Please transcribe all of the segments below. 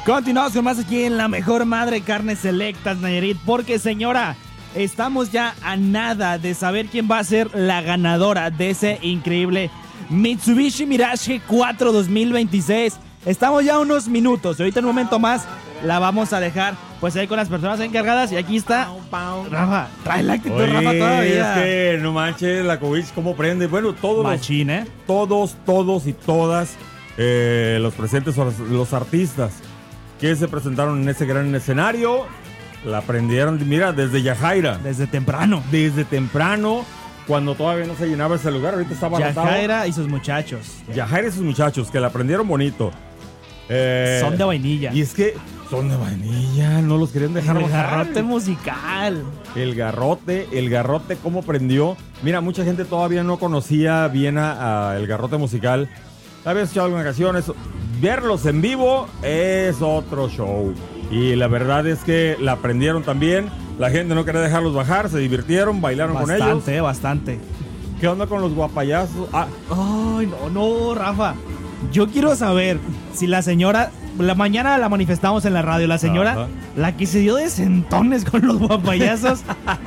Continuamos con más aquí en La Mejor Madre Carnes Selectas, Nayarit, porque señora, estamos ya a nada de saber quién va a ser la ganadora de ese increíble Mitsubishi Mirage G4 2026. Estamos ya a unos minutos, ahorita en un momento más la vamos a dejar pues ahí con las personas encargadas y aquí está Rafa, trae la actitud. Oye, Rafa todavía. Es que no manches, la Covich cómo prende. Bueno, todos Machín, todos y todas los presentes, los artistas que se presentaron en ese gran escenario, la prendieron, mira, desde Yajaira. Desde temprano, cuando todavía no se llenaba ese lugar, ahorita estaba abarrotado. Yajaira y sus muchachos. Yajaira y sus muchachos, que la prendieron bonito. Son de vainilla. Y es que son de vainilla, no los querían dejar El bajar. garrote musical. El garrote, cómo prendió. Mira, mucha gente todavía no conocía bien a el garrote musical. Había escuchado alguna canción, eso. Verlos en vivo es otro show. Y la verdad es que la aprendieron también. La gente no quería dejarlos bajar, se divirtieron, bailaron con ellos. Bastante. ¿Qué onda con los guapayazos? Ay, no, Rafa. Yo quiero saber si la señora, la mañana la manifestamos en la radio, la señora, ajá, la que se dio de sentones con los guapayazos,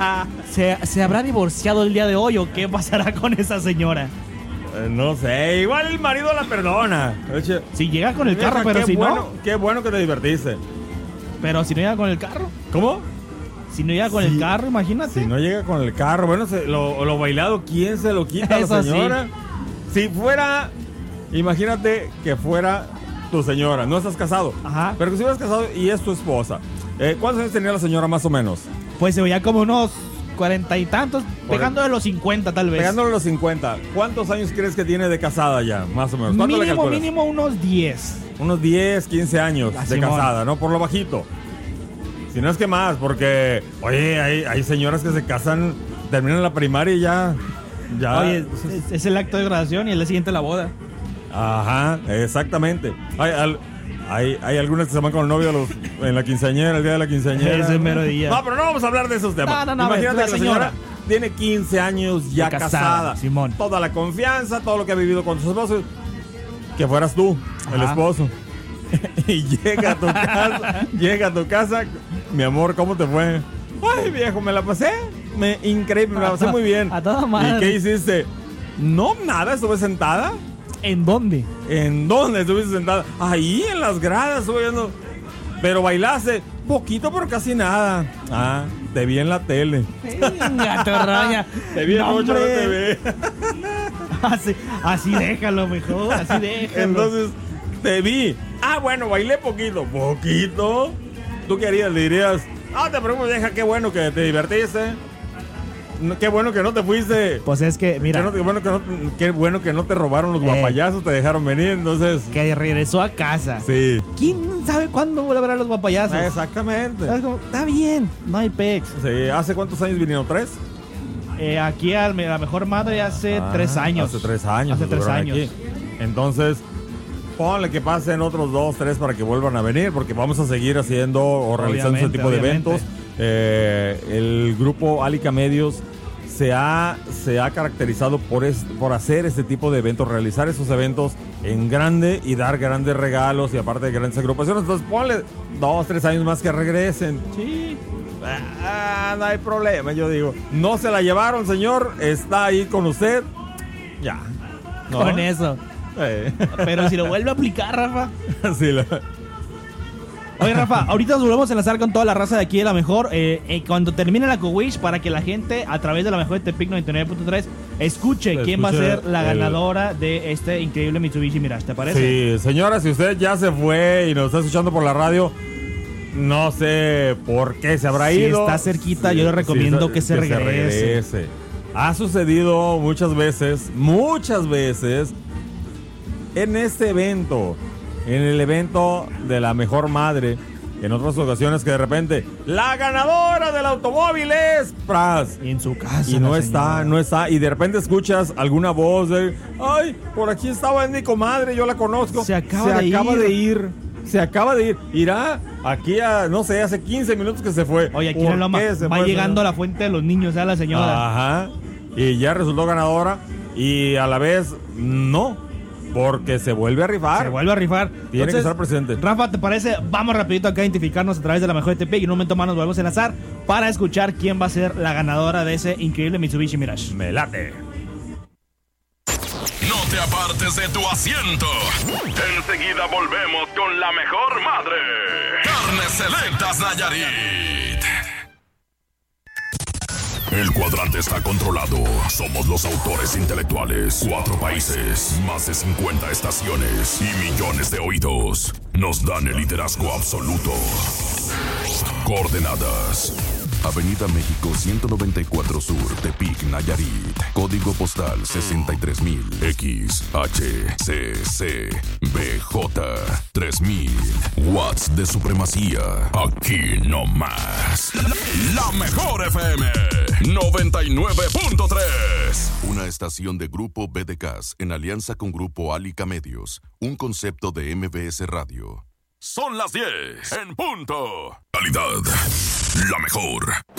¿se habrá divorciado el día de hoy o qué pasará con esa señora? No sé, igual el marido la perdona. Si llega con el carro, pero si no. Qué bueno que te divertiste. Pero si no llega con el carro. ¿Cómo? Si no llega con el carro, imagínate. Si no llega con el carro, bueno, lo bailado, ¿quién se lo quita a la Eso señora? Sí. Si fuera, imagínate que fuera tu señora, no estás casado. Ajá. Pero que si hubieras casado y es tu esposa. ¿Cuántos años tenía la señora más o menos? Pues se veía como unos 40 y tantos, pegándole los 50 tal vez. Pegándole los 50. ¿Cuántos años crees que tiene de casada ya, más o menos? ¿Cuánto le calculas? Mínimo unos 10. Unos 10, 15 años de casada, ¿no? Por lo bajito. Si no es que más, porque, oye, hay señoras que se casan, terminan la primaria y ya. Oye, es el acto de graduación y el día siguiente la boda. Ajá, exactamente. Hay algunas que se van con el novio en la quinceañera, el día de la quinceañera. Ese mero día. No, pero no vamos a hablar de esos temas. No, imagínate que la señora tiene 15 años ya casada. Simón. Toda la confianza, todo lo que ha vivido con sus esposos. Que fueras tú, el esposo. Y llega a tu casa, mi amor, ¿cómo te fue? Ay, viejo, me la pasé increíble, me la pasé muy bien. A toda madre. ¿Y qué hiciste? No, nada, estuve sentada. ¿En dónde? ¿En dónde estuviste sentada? Ahí, en las gradas, estuve viendo. Pero bailaste poquito, pero casi nada. Te vi en la tele. Gatorraña. Te vi en mucho en la TV. Así déjalo mejor, así déjalo. Entonces, te vi. Bueno, bailé poquito. ¿Poquito? ¿Tú qué harías? Le dirías, te preocupes, vieja, qué bueno que te divertiste. Qué bueno que no te fuiste. Pues es que, mira. Qué bueno que no te robaron los guapayazos, te dejaron venir, entonces. Que regresó a casa. Sí. ¿Quién sabe cuándo volverán los guapayazos? Exactamente. Está bien, no hay pex. Sí, ¿hace cuántos años vinieron? ¿3? Aquí a La Mejor Madre hace 3 años. Hace 3 años. Hace 3 años. Aquí. Entonces, ponle que pasen otros 2, 3 para que vuelvan a venir, porque vamos a seguir haciendo o realizando ese tipo de eventos. El grupo Alica Medios se ha caracterizado por hacer este tipo de eventos, realizar esos eventos en grande y dar grandes regalos y aparte de grandes agrupaciones. Entonces ponle 2, 3 años más que regresen. Sí. No hay problema, yo digo. No se la llevaron, señor. Está ahí con usted. Ya. ¿No? Con eso. Pero si lo vuelve a aplicar, Rafa. Sí, Oye, Rafa, ahorita nos volvemos a enlazar con toda la raza de aquí de La Mejor. Cuando termine la Cowish, para que la gente, a través de La Mejor de Tepic 99.3, escuche quién va a ser la ganadora de este increíble Mitsubishi Mirage. ¿Te parece? Sí, señora, si usted ya se fue y nos está escuchando por la radio, no sé por qué se habrá ido. Si está cerquita, yo le recomiendo que se regrese. Ha sucedido muchas veces, en este evento. En el evento de La Mejor Madre, en otras ocasiones que de repente la ganadora del automóvil es Pras. En su casa. Y no está. Y de repente escuchas alguna voz de, ay, por aquí estaba mi comadre, yo la conozco. Se acaba de ir. Irá aquí no sé, hace 15 minutos que se fue. Oye, aquí en Loma va llegando a la fuente de los niños, ya la señora. Ajá. Y ya resultó ganadora. Y a la vez, no. Porque se vuelve a rifar. Se vuelve a rifar. Tiene que estar presente. Rafa, ¿te parece? Vamos rapidito acá a identificarnos a través de la mejor de Tepic y en un momento más nos volvemos a enlazar para escuchar quién va a ser la ganadora de ese increíble Mitsubishi Mirage. Me late. No te apartes de tu asiento. Enseguida volvemos con la mejor madre. Carnes Selectas Nayarit. El cuadrante está controlado. Somos los autores intelectuales. 4 países, más de 50 estaciones y millones de oídos. Nos dan el liderazgo absoluto. Coordenadas: Avenida México 194 Sur, Tepic, Nayarit. Código postal 63000. XHCC BJ 3000. Watts de supremacía. Aquí no más. La mejor FM 99.3. Una estación de Grupo BDCAS en alianza con Grupo Álica Medios. Un concepto de MBS Radio. Son las 10 en punto. Calidad, la mejor.